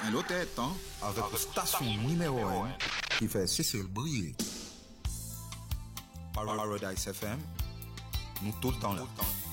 Un autre temps avec la station numéro 1 qui fait Cécile briller. Paradise FM, nous tout le temps là.